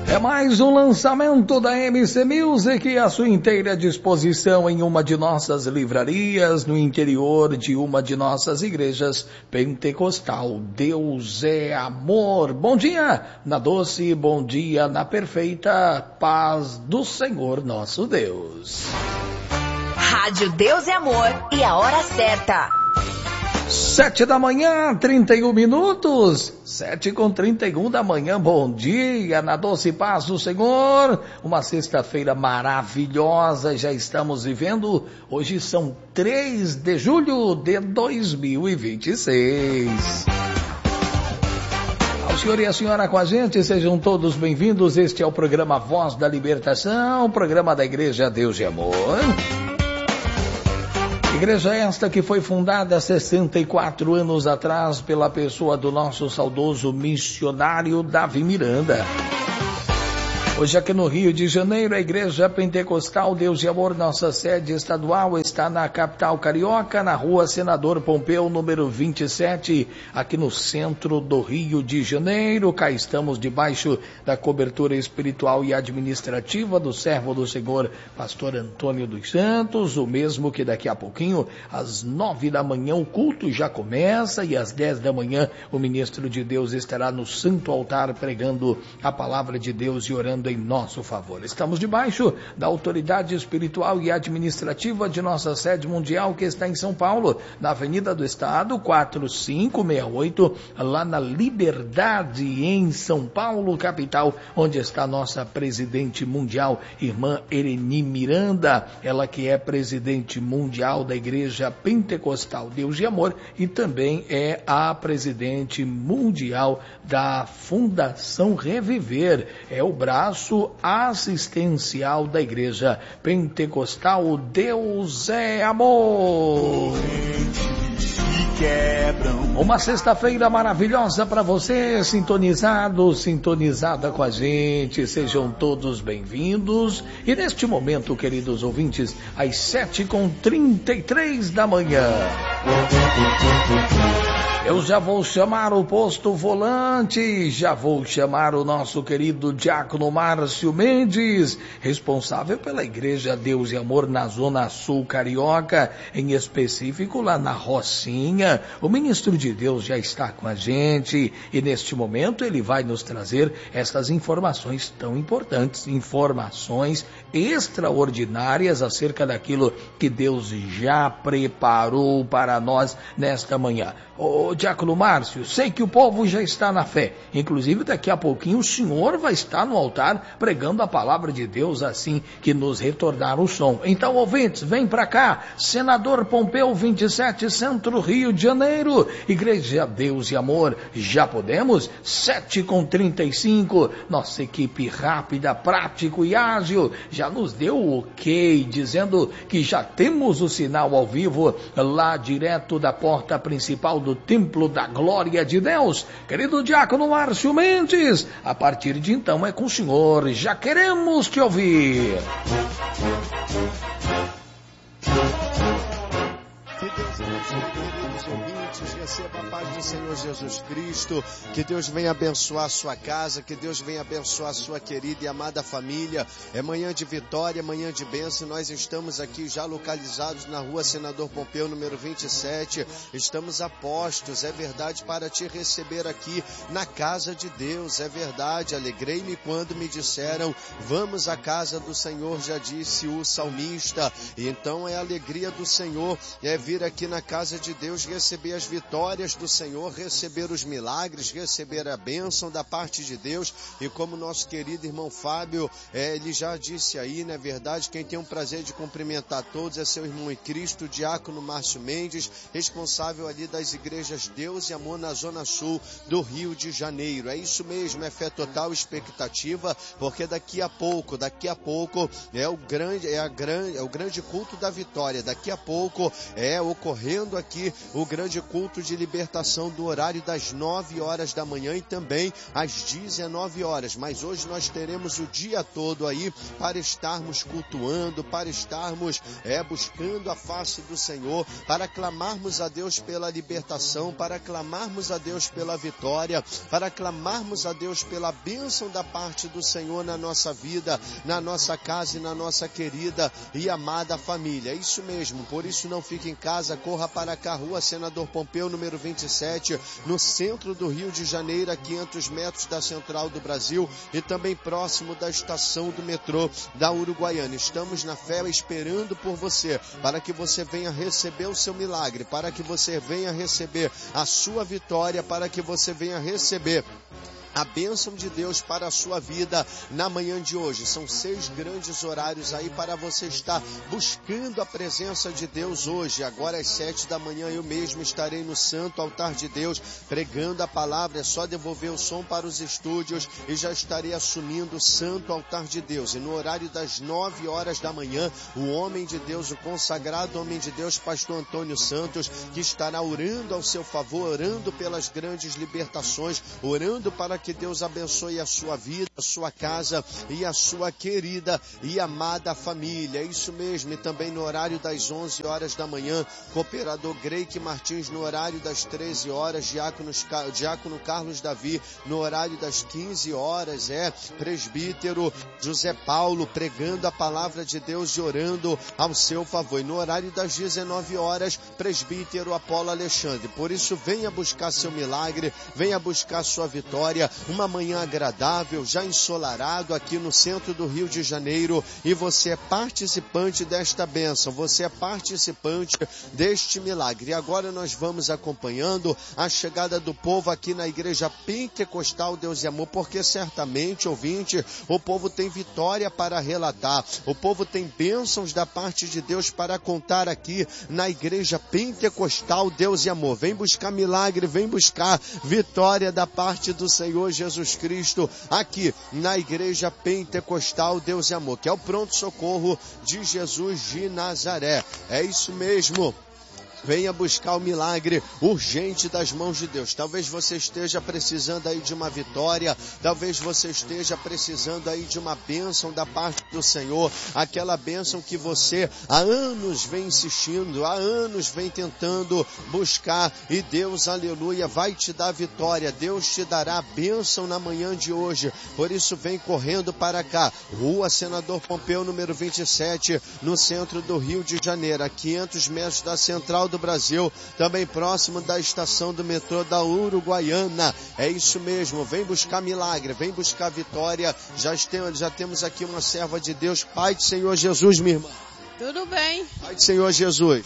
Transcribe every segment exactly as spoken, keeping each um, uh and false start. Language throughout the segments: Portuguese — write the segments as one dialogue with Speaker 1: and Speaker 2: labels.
Speaker 1: É mais um lançamento da M C Music à sua inteira disposição em uma de nossas livrarias, no interior de uma de nossas igrejas pentecostal. Deus é amor. Bom dia na doce, bom dia na perfeita paz do Senhor nosso Deus.
Speaker 2: Rádio Deus é Amor e a hora certa.
Speaker 1: Sete da manhã, trinta e um minutos, sete com trinta e um da manhã, bom dia, na doce paz do Senhor, uma sexta-feira maravilhosa, já estamos vivendo, hoje são três de julho de dois mil e vinte e seis. Ao senhor e a senhora com a gente, sejam todos bem-vindos, este é o programa Voz da Libertação, programa da Igreja Deus e Amor. Igreja esta que foi fundada há sessenta e quatro anos atrás pela pessoa do nosso saudoso missionário Davi Miranda. Hoje aqui no Rio de Janeiro, a Igreja Pentecostal Deus e Amor, nossa sede estadual, está na capital carioca, na rua Senador Pompeu, número vinte e sete, aqui no centro do Rio de Janeiro. Cá estamos debaixo da cobertura espiritual e administrativa do servo do Senhor, pastor Antônio dos Santos, o mesmo que daqui a pouquinho, às nove da manhã, o culto já começa e às dez da manhã, o ministro de Deus estará no santo altar pregando a palavra de Deus e orando em nosso favor. Estamos debaixo da autoridade espiritual e administrativa de nossa sede mundial, que está em São Paulo, na Avenida do Estado, quatro cinco seis oito, lá na Liberdade, em São Paulo, capital, onde está nossa presidente mundial, irmã Ereni Miranda, ela que é presidente mundial da Igreja Pentecostal Deus e Amor e também é a presidente mundial da Fundação Reviver, é o braço assistencial da Igreja Pentecostal Deus é Amor. Uma sexta-feira maravilhosa para você, sintonizado, sintonizada com a gente, sejam todos bem-vindos. E neste momento, queridos ouvintes, às sete com trinta e três da manhã, eu já vou chamar o posto volante, já vou chamar o nosso querido diácono Márcio Mendes, responsável pela Igreja Deus e Amor na Zona Sul Carioca, em específico lá na Rocinha. O ministro de Deus já está com a gente e neste momento ele vai nos trazer essas informações tão importantes, informações extraordinárias acerca daquilo que Deus já preparou para nós nesta manhã. Ô, Diácono Márcio, sei que o povo já está na fé, inclusive daqui a pouquinho o senhor vai estar no altar pregando a palavra de Deus assim que nos retornar o som. Então, ouvintes, vem para cá, Senador Pompeu vinte e sete, Centro Rio de Janeiro, Igreja Deus e Amor, já podemos? sete com trinta e cinco, nossa equipe rápida, prático e ágil já nos deu o ok, dizendo que já temos o sinal ao vivo lá direto da porta principal do Templo da Glória de Deus. Querido diácono Márcio Mendes, a partir de então é com o senhor, já queremos te ouvir.
Speaker 3: Que Deus abençoe, queridos ouvintes, receba a paz do Senhor Jesus Cristo, que Deus venha abençoar a sua casa, que Deus venha abençoar a sua querida e amada família. É manhã de vitória, manhã de bênção, nós estamos aqui já localizados na rua Senador Pompeu, número vinte e sete, estamos a postos, é verdade, para te receber aqui na casa de Deus, é verdade, alegrei-me quando me disseram, vamos à casa do Senhor, já disse o salmista, então é a alegria do Senhor, é vir aqui na casa de Deus, receber as vitórias do Senhor, receber os milagres, receber a bênção da parte de Deus. E como nosso querido irmão Fábio, é, ele já disse aí, na verdade, quem tem o prazer de cumprimentar todos é seu irmão em Cristo, diácono Márcio Mendes, responsável ali das igrejas Deus e Amor na Zona Sul do Rio de Janeiro. É isso mesmo, é fé total, expectativa, porque daqui a pouco, daqui a pouco é o grande, é a grande, é o grande culto da vitória. Daqui a pouco é ocorrer tendo aqui o grande culto de libertação do horário das nove horas da manhã e também às dezenove horas. Mas hoje nós teremos o dia todo aí para estarmos cultuando, para estarmos é, buscando a face do Senhor, para clamarmos a Deus pela libertação, para clamarmos a Deus pela vitória, para clamarmos a Deus pela bênção da parte do Senhor na nossa vida, na nossa casa e na nossa querida e amada família. É isso mesmo, por isso não fique em casa, corra para cá, Rua Senador Pompeu, número vinte e sete, no centro do Rio de Janeiro, a quinhentos metros da Central do Brasil e também próximo da estação do metrô da Uruguaiana. Estamos na fé esperando por você, para que você venha receber o seu milagre, para que você venha receber a sua vitória, para que você venha receber a bênção de Deus para a sua vida na manhã de hoje. São seis grandes horários aí para você estar buscando a presença de Deus hoje. Agora às sete da manhã eu mesmo estarei no Santo Altar de Deus pregando a palavra. É só devolver o som para os estúdios e já estarei assumindo o Santo Altar de Deus. E no horário das nove horas da manhã, o homem de Deus, o consagrado homem de Deus, pastor Antônio Santos, que estará orando ao seu favor, orando pelas grandes libertações, orando para que Deus abençoe a sua vida, a sua casa e a sua querida e amada família. É isso mesmo. E também no horário das onze horas da manhã, cooperador Greike Martins no horário das treze horas, Diáconos, Diácono Carlos Davi no horário das quinze horas, é presbítero José Paulo pregando a palavra de Deus e orando ao seu favor. E no horário das dezenove horas, presbítero Apolo Alexandre. Por isso, venha buscar seu milagre, venha buscar sua vitória. Uma manhã agradável, já ensolarado aqui no centro do Rio de Janeiro, e você é participante desta bênção, você é participante deste milagre. E agora nós vamos acompanhando a chegada do povo aqui na Igreja Pentecostal Deus e Amor, porque certamente, ouvinte, o povo tem vitória para relatar, o povo tem bênçãos da parte de Deus para contar aqui na Igreja Pentecostal Deus e Amor. Vem buscar milagre, vem buscar vitória da parte do Senhor Jesus Cristo, aqui na Igreja Pentecostal Deus e Amor, que é o pronto-socorro de Jesus de Nazaré. É isso mesmo. Venha buscar o milagre urgente das mãos de Deus. Talvez você esteja precisando aí de uma vitória, talvez você esteja precisando aí de uma bênção da parte do Senhor, aquela bênção que você há anos vem insistindo, há anos vem tentando buscar, e Deus, aleluia, vai te dar vitória. Deus te dará a bênção na manhã de hoje. Por isso vem correndo para cá, Rua Senador Pompeu, número vinte e sete, no centro do Rio de Janeiro, a quinhentos metros da Central do Brasil, também próximo da estação do metrô da Uruguaiana. É isso mesmo, vem buscar milagre, vem buscar vitória. Já, tem, já temos aqui uma serva de Deus. Pai do Senhor Jesus, minha irmã.
Speaker 4: Tudo bem.
Speaker 3: Pai do Senhor Jesus.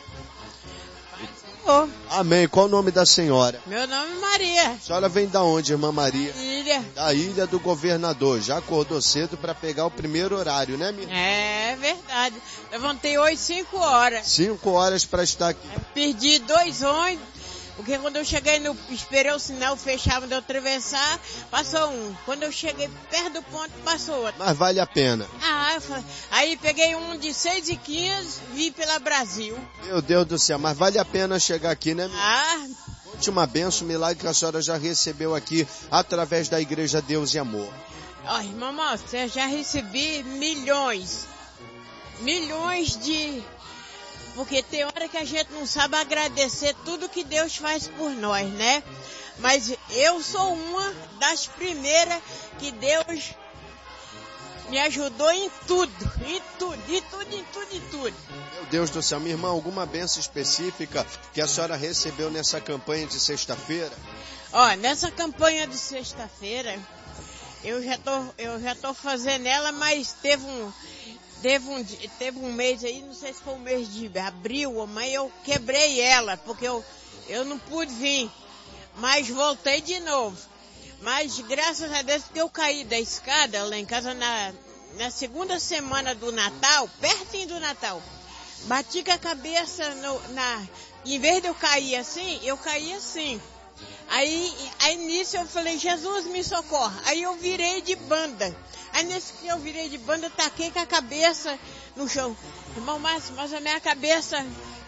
Speaker 4: Oh.
Speaker 3: Amém. Qual o nome da senhora?
Speaker 4: Meu nome é Maria.
Speaker 3: A senhora vem da onde, irmã Maria?
Speaker 4: Ilha.
Speaker 3: Da Ilha do Governador. Já acordou cedo para pegar o primeiro horário, né, minha?
Speaker 4: É verdade. Levantei hoje cinco horas.
Speaker 3: Cinco horas para estar aqui.
Speaker 4: Eu perdi dois ônibus, porque quando eu cheguei no... Esperei o sinal fechar, de eu atravessar, passou um. Quando eu cheguei perto do ponto, passou outro.
Speaker 3: Mas vale a pena.
Speaker 4: Ah, eu falei, aí peguei um de seis e quinze, vi pela Brasil.
Speaker 3: Meu Deus do céu, mas vale a pena chegar aqui, né?
Speaker 4: Ah.
Speaker 3: Conte uma bênção, um milagre que a senhora já recebeu aqui através da Igreja Deus e Amor.
Speaker 4: Ó, irmão, eu já recebi milhões. Milhões de... Porque tem hora que a gente não sabe agradecer tudo que Deus faz por nós, né? Mas eu sou uma das primeiras que Deus me ajudou em tudo, em tudo, em tudo, em tudo, em tudo.
Speaker 3: Meu Deus do céu, minha irmã, alguma bênção específica que a senhora recebeu nessa campanha de sexta-feira?
Speaker 4: Ó, nessa campanha de sexta-feira, eu já tô, eu já tô fazendo ela, mas teve um... Teve um, teve um mês aí, não sei se foi o mês de abril, mas eu quebrei ela, porque eu, eu não pude vir. Mas voltei de novo. Mas graças a Deus que eu caí da escada lá em casa na, na segunda semana do Natal, pertinho do Natal. Bati com a cabeça no, na... Em vez de eu cair assim, eu caí assim. Aí, aí nisso eu falei, Jesus me socorra. Aí eu virei de banda. Aí nesse que eu virei de banda, eu taquei com a cabeça no chão. Irmão Márcio, mas a minha cabeça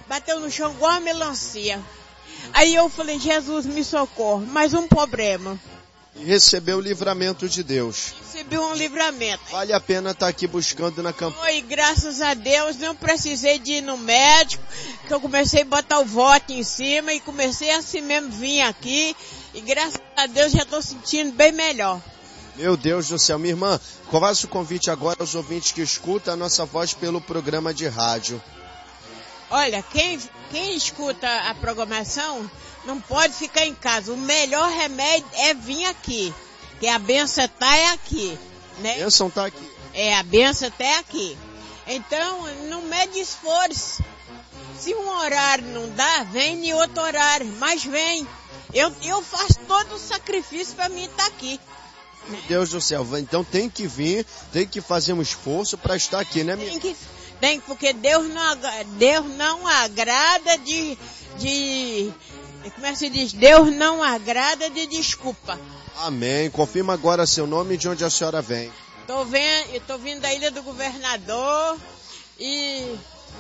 Speaker 4: bateu no chão igual uma melancia. Aí eu falei, Jesus, me socorre, mais um problema.
Speaker 3: E recebeu o livramento de Deus.
Speaker 4: Recebi um livramento.
Speaker 3: Vale a pena estar aqui buscando na campanha.
Speaker 4: E graças a Deus não precisei de ir no médico, que eu comecei a botar o voto em cima e comecei assim mesmo vir aqui. E graças a Deus já estou sentindo bem melhor.
Speaker 3: Meu Deus do céu, minha irmã, faço o convite agora aos ouvintes que escutam a nossa voz pelo programa de rádio.
Speaker 4: Olha, quem, quem escuta a programação não pode ficar em casa. O melhor remédio é vir aqui, que a benção está é aqui, né?
Speaker 3: A benção está aqui.
Speaker 4: É, a benção está é aqui. Então, não mede esforço. Se um horário não dá, vem em outro horário, mas vem. Eu, eu faço todo o sacrifício para mim estar aqui.
Speaker 3: Meu Deus do céu, então tem que vir, tem que fazer um esforço para estar aqui, né, minha?
Speaker 4: Tem que, tem, porque Deus não, Deus não agrada de, de, como é que se diz? Deus não agrada de desculpa.
Speaker 3: Amém. Confirma agora seu nome e de onde a senhora vem.
Speaker 4: Tô vendo, eu tô vindo da Ilha do Governador e,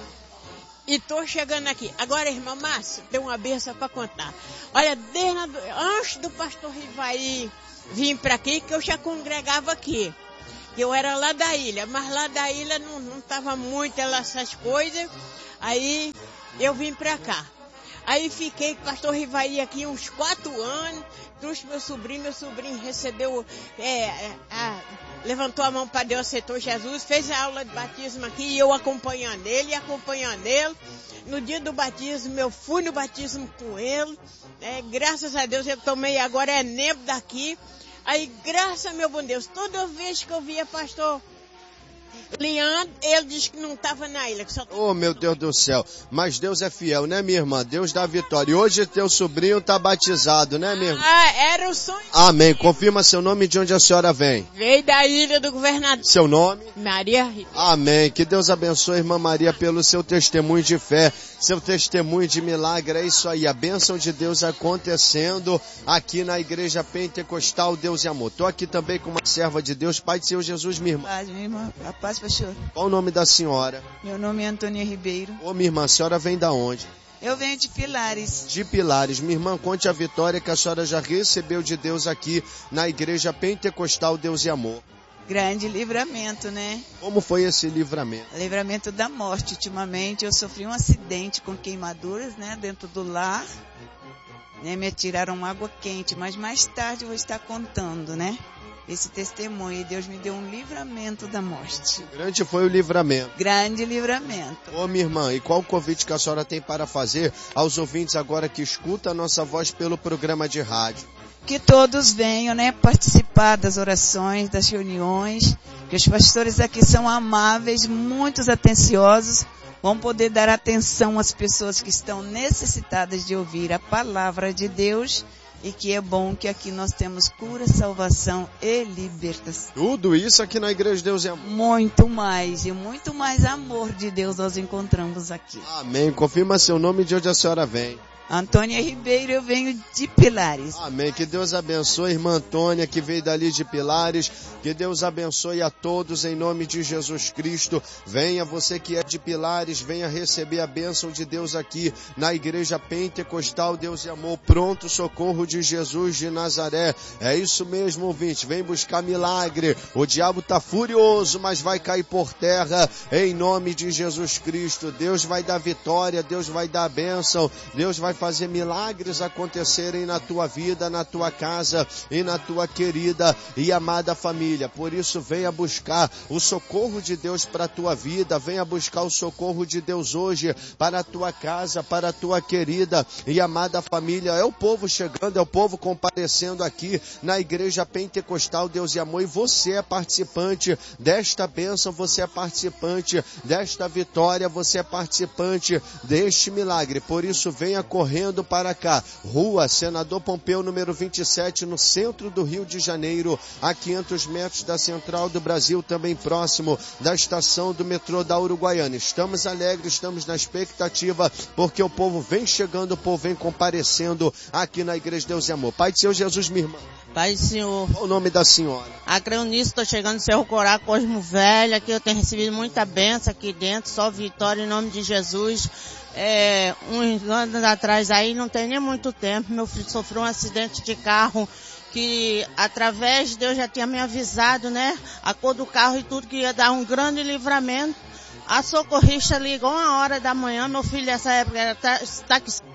Speaker 4: e tô chegando aqui. Agora, irmã Márcia, tem uma benção para contar. Olha, desde, antes do pastor Rivaí vim para aqui, que eu já congregava aqui. Eu era lá da ilha, mas lá da ilha não, não tava muito essas coisas. Aí eu vim para cá. Aí fiquei com o pastor Rivaí aqui uns quatro anos, trouxe meu sobrinho, meu sobrinho recebeu, é, a, levantou a mão para Deus, aceitou Jesus, fez a aula de batismo aqui e eu acompanhando ele e acompanhando ele. No dia do batismo, eu fui no batismo com ele, é, graças a Deus eu tomei, agora é membro daqui. Aí, graças a meu bom Deus, toda vez que eu via pastor Leandro, ele disse que não estava na ilha. Que só...
Speaker 3: Oh, meu Deus do céu. Mas Deus é fiel, né, minha irmã? Deus dá vitória. E hoje teu sobrinho está batizado, né, minha irmã?
Speaker 4: Ah, era o sonho.
Speaker 3: Amém. Confirma seu nome e de onde a senhora vem.
Speaker 4: Veio da Ilha do Governador.
Speaker 3: Seu nome?
Speaker 4: Maria Rita.
Speaker 3: Amém. Que Deus abençoe, irmã Maria, pelo seu testemunho de fé, seu testemunho de milagre. É isso aí, a bênção de Deus acontecendo aqui na Igreja Pentecostal Deus e Amor. Estou aqui também com uma serva de Deus, Pai do Senhor Jesus, minha irmã.
Speaker 5: Paz, minha irmã. A paz, pastor.
Speaker 3: Qual o nome da senhora?
Speaker 5: Meu nome é Antônia Ribeiro.
Speaker 3: Ô, minha irmã, a senhora vem da onde?
Speaker 5: Eu venho de Pilares.
Speaker 3: De Pilares. Minha irmã, conte a vitória que a senhora já recebeu de Deus aqui na Igreja Pentecostal Deus e Amor.
Speaker 5: Grande livramento, né?
Speaker 3: Como foi esse livramento?
Speaker 5: Livramento da morte. Ultimamente eu sofri um acidente com queimaduras, né? Dentro do lar. Né, me atiraram água quente, mas mais tarde eu vou estar contando, né? Esse testemunho. E Deus me deu um livramento da morte.
Speaker 3: Grande foi o livramento.
Speaker 5: Grande livramento.
Speaker 3: Ô, minha irmã, e qual o convite que a senhora tem para fazer aos ouvintes agora que escutam a nossa voz pelo programa de rádio?
Speaker 5: Que todos venham, né, participar das orações, das reuniões, que os pastores aqui são amáveis, muito atenciosos, vão poder dar atenção às pessoas que estão necessitadas de ouvir a palavra de Deus, e que é bom que aqui nós temos cura, salvação e libertação.
Speaker 3: Tudo isso aqui na Igreja de Deus é Amor.
Speaker 5: Muito mais, e muito mais amor de Deus nós encontramos aqui.
Speaker 3: Amém. Confirma seu nome e de onde a senhora vem.
Speaker 5: Antônia Ribeiro, eu venho de Pilares.
Speaker 3: Amém. Que Deus abençoe a irmã Antônia, que veio dali de Pilares. Que Deus abençoe a todos em nome de Jesus Cristo. Venha você que é de Pilares, venha receber a bênção de Deus aqui na Igreja Pentecostal Deus e Amor. Pronto socorro de Jesus de Nazaré. É isso mesmo, ouvinte. Vem buscar milagre. O diabo está furioso, mas vai cair por terra em nome de Jesus Cristo. Deus vai dar vitória, Deus vai dar bênção, Deus vai fazer milagres acontecerem na tua vida, na tua casa e na tua querida e amada família. Por isso, venha buscar o socorro de Deus para a tua vida, venha buscar o socorro de Deus hoje para a tua casa, para a tua querida e amada família. É o povo chegando, é o povo comparecendo aqui na Igreja Pentecostal Deus e Amor, e você é participante desta bênção, você é participante desta vitória, você é participante deste milagre. Por isso, venha correr correndo para cá, Rua Senador Pompeu, número vinte e sete, no centro do Rio de Janeiro, a quinhentos metros da Central do Brasil, também próximo da estação do metrô da Uruguaiana. Estamos alegres, estamos na expectativa, porque o povo vem chegando, o povo vem comparecendo aqui na Igreja de Deus e Amor. Pai do Senhor Jesus, minha irmã.
Speaker 6: Pai do Senhor.
Speaker 3: Qual o nome da senhora?
Speaker 6: A Creonice, estou chegando no Cerro Corá, Cosmo Velho, aqui eu tenho recebido muita bênção aqui dentro, só vitória em nome de Jesus. é, uns anos atrás aí, não tem nem muito tempo, meu filho sofreu um acidente de carro, que através de Deus já tinha me avisado, né? A cor do carro e tudo, que ia dar um grande livramento. A socorrista ligou uma hora da manhã, meu filho nessa época era taxista,